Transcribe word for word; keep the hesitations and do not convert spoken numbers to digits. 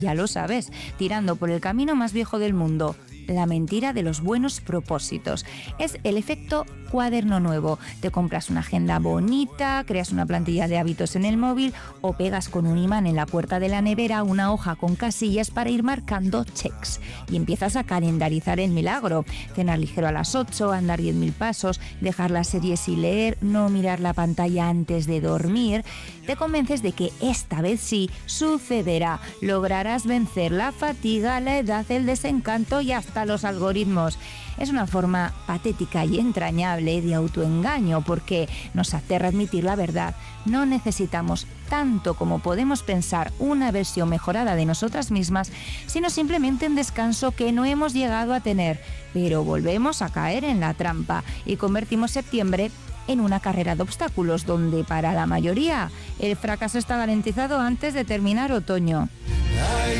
Ya lo sabes, tirando por el camino más viejo del mundo, la mentira de los buenos propósitos. Es el efecto cuaderno nuevo. Te compras una agenda bonita, creas una plantilla de hábitos en el móvil o pegas con un imán en la puerta de la nevera una hoja con casillas para ir marcando checks. Y empiezas a calendarizar el milagro. Cenar ligero a las ocho, andar diez mil pasos, dejar las series y leer, no mirar la pantalla antes de dormir. Te convences de que esta vez sí sucederá. Lograrás vencer la fatiga, la edad, el desencanto y hasta los algoritmos. Es una forma patética y entrañable de autoengaño porque nos aterra admitir la verdad. No necesitamos tanto como podemos pensar una versión mejorada de nosotras mismas, sino simplemente un descanso que no hemos llegado a tener. Pero volvemos a caer en la trampa y convertimos septiembre en una carrera de obstáculos donde para la mayoría el fracaso está garantizado antes de terminar otoño. Hay